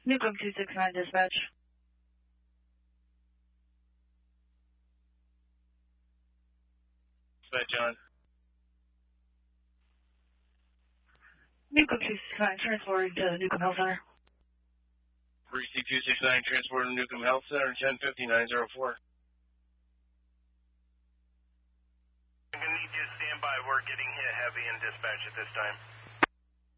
Newcomb 269 dispatch. Dispatch on. Newcomb 269 transporting to Newcomb Health Center. Reese 269 transported to Newcomb Health Center, 105904. I'm going to need you to stand by. We're getting hit heavy in dispatch at this time.